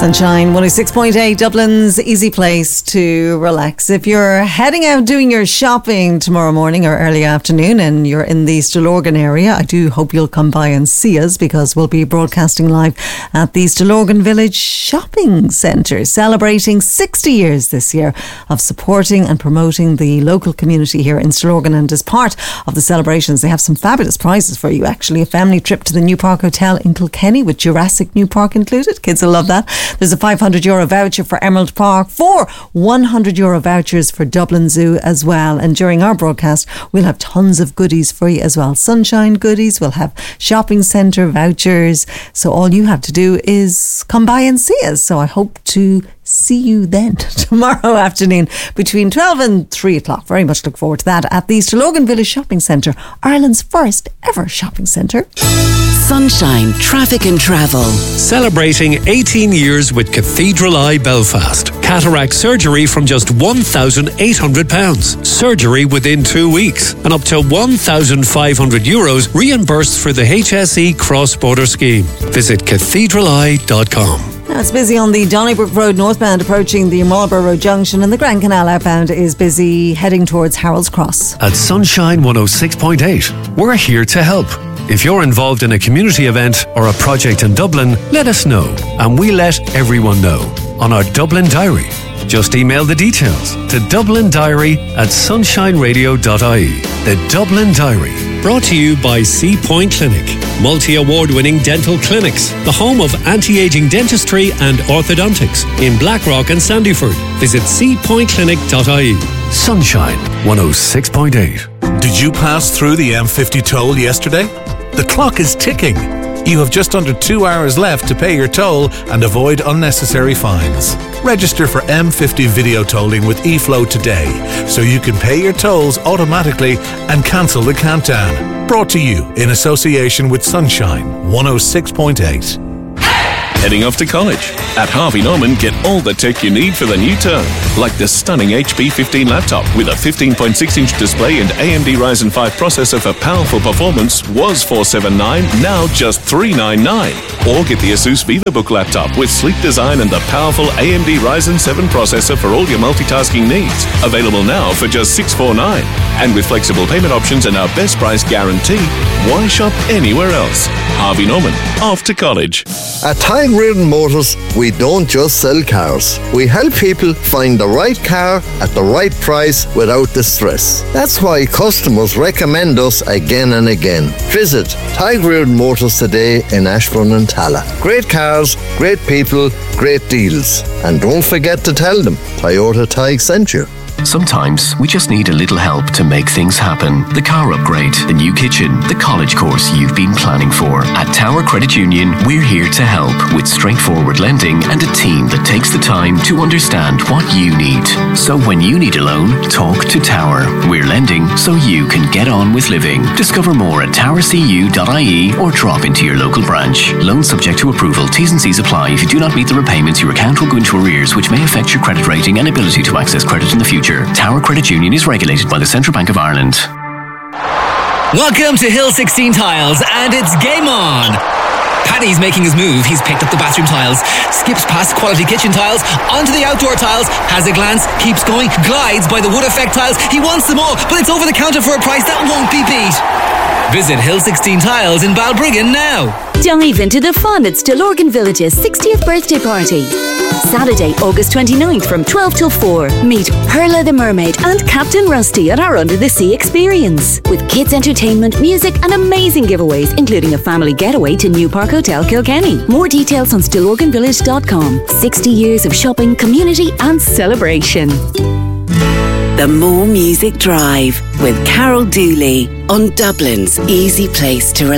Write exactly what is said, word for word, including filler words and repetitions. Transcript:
Sunshine one oh six point eight, Dublin's easy place to relax. If you're heading out doing your shopping tomorrow morning or early afternoon and you're in the Stillorgan area, I do hope you'll come by and see us, because we'll be broadcasting live at the Stillorgan Village Shopping Centre, celebrating sixty years this year of supporting and promoting the local community here in Stillorgan. And as part of the celebrations, they have some fabulous prizes for you. Actually, a family trip to the New Park Hotel in Kilkenny with Jurassic New Park included. Kids will love that. There's a five hundred euro voucher for Emerald Park, four one hundred euro vouchers for Dublin Zoo as well. And during our broadcast, we'll have tons of goodies for you as well. Sunshine goodies, we'll have shopping centre vouchers. So all you have to do is come by and see us. So I hope to see you then tomorrow afternoon between twelve and three o'clock. Very much look forward to that at the Stillorgan Village Shopping Centre, Ireland's first ever shopping centre. Sunshine Traffic and Travel. Celebrating eighteen years with Cathedral Eye Belfast. Cataract surgery from just one thousand eight hundred pounds. Surgery within two weeks. And up to one thousand five hundred euros reimbursed for the H S E cross-border scheme. Visit cathedral eye dot com. Now it's busy on the Donnybrook Road northbound approaching the Marlborough Road junction, and the Grand Canal outbound is busy heading towards Harold's Cross. At Sunshine one oh six point eight, we're here to help. If you're involved in a community event or a project in Dublin, let us know, and we let everyone know on our Dublin Diary. Just email the details to dublin diary at sunshine radio dot I E. The Dublin Diary. Brought to you by Sea Point Clinic. Multi-award-winning dental clinics. The home of anti-aging dentistry and orthodontics in Blackrock and Sandyford. Visit sea point clinic dot I E. Sunshine one oh six point eight. Did you pass through the M fifty toll yesterday? The clock is ticking. You have just under two hours left to pay your toll and avoid unnecessary fines. Register for M fifty video tolling with eFlow today so you can pay your tolls automatically and cancel the countdown. Brought to you in association with Sunshine one oh six point eight. Heading off to college? At Harvey Norman, get all the tech you need for the new term, like the stunning H P fifteen laptop with a fifteen point six inch display and A M D Ryzen five processor for powerful performance was four seven nine, now just three nine nine. Or get the Asus VivaBook laptop with sleek design and the powerful A M D Ryzen seven processor for all your multitasking needs. Available now for just six four nine. And with flexible payment options and our best price guarantee, why shop anywhere else? Harvey Norman, off to college. At Tide Reardon Motors, we don't just sell cars. We help people find the right car at the right price without the stress. That's why customers recommend us again and again. Visit Tide Reardon Motors today in Ashbourne and Talla. Great cars, great people, great deals. And don't forget to tell them Toyota Tig sent you. Sometimes we just need a little help to make things happen. The car upgrade, the new kitchen, the college course you've been planning for. At Tower Credit Union, we're here to help with straightforward lending and a team that takes the time to understand what you need. So when you need a loan, talk to Tower. We're lending so you can get on with living. Discover more at tower c u dot I E or drop into your local branch. Loan subject to approval. T's and C's apply. If you do not meet the repayments, your account will go into arrears, which may affect your credit rating and ability to access credit in the future. Tower Credit Union is regulated by the Central Bank of Ireland. Welcome to Hill sixteen Tiles, and it's game on! Paddy's making his move. He's picked up the bathroom tiles, skips past quality kitchen tiles, onto the outdoor tiles, has a glance, keeps going, glides by the wood effect tiles. He wants them all, but it's over the counter for a price that won't be beat. Visit Hill sixteen Tiles in Balbriggan now. Dive into the fun at Stillorgan Village's sixtieth birthday party. Saturday, August twenty-ninth from twelve till four. Meet Perla the Mermaid and Captain Rusty at our Under the Sea experience. With kids entertainment, music and amazing giveaways, including a family getaway to New Park Hotel Kilkenny. More details on stillorgan village dot com. sixty years of shopping, community and celebration. The More Music Drive with Carol Dooley on Dublin's easy place to relax.